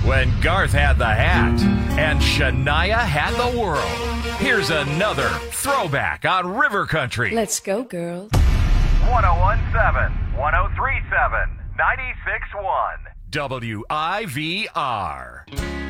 when Garth had the hat and Shania had the world. Here's another throwback on River Country. Let's go, girls. 1017, 1037, 96.1. WIVR.